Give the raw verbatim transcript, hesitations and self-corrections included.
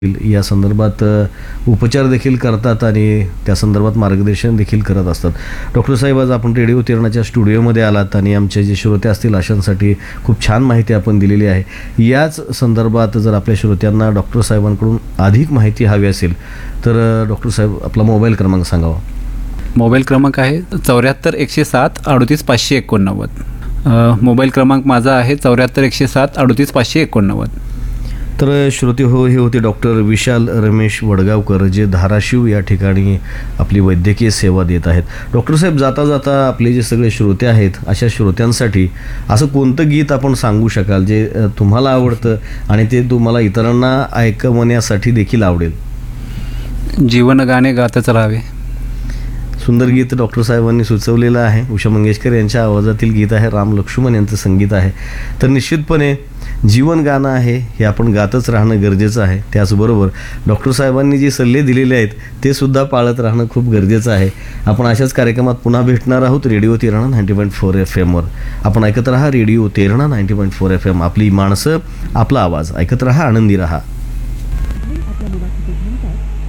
या संदर्भात अ, उपचार देखील करतात आणि त्या संदर्भात मार्गदर्शन देखील करत असतात. डॉक्टर साहेब, आज आपण रेडिओ तिरणाच्या स्टुडिओमध्ये आलात आणि आमचे जे श्रोते असतील अशांसाठी खूप छान माहिती आपण दिलेली आहे. याच संदर्भात जर आपल्या श्रोत्यांना डॉक्टर साहेबांकडून अधिक माहिती हवी असेल तर अ, डॉक्टर साहेब आपला मोबाईल क्रमांक सांगावा. मोबाईल क्रमांक आहे चौऱ्याहत्तर एकशे सात अडतीस पाचशे एकोणनव्वद. अ, मोबाईल क्रमांक माझा आहे चौऱ्याहत्तर एकशे सात अडतीस पाचशे एकोणनव्वद. तर श्रोते हो, हे होते डॉक्टर विशाल रमेश वडगावकर, जे धाराशिव या ठिकाणी आपली वैद्यकीय सेवा देत आहेत. डॉक्टर साहेब, जाता जाता आपले जे सगळे श्रोते आहेत अशा श्रोत्यांसाठी असं कोणतं गीत आपण सांगू शकाल जे अ, तुम्हाला आवडतं आणि ते तुम्हाला इतरांना ऐकवण्यासाठी देखील आवडेल? जीवन गाणे गातच राहावे. सुंदर गीत डॉक्टर साहेबांनी सुचवलेलं आहे. उषा मंगेशकर यांच्या आवाजातील गीत आहे, राम लक्ष्मण यांचं संगीत आहे. तर निश्चितपणे जीवन गाणं आहे हे आपण गातच राहणं गरजेचं आहे. त्याचबरोबर डॉक्टर साहेबांनी जे सल्ले दिलेले आहेत ते सुद्धा पाळत राहणं खूप गरजेचं आहे. आपण अशाच कार्यक्रमात पुन्हा भेटणार आहोत radio Terna ninety point four F एमवर. आपण ऐकत राहा radio Terna ninety point four F M. आपली माणसं, आपला आवाज. ऐकत राहा, आनंदी राहा.